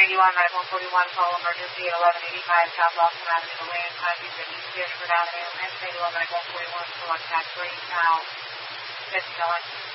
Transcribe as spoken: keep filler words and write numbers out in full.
eighty-one, nine one forty-one, call emergency at eleven eighty-five South Boston Avenue, Elaine, five two fifty Dearford Avenue, and eighty-one, nine one forty-one, select tax rate now, fifty dollars.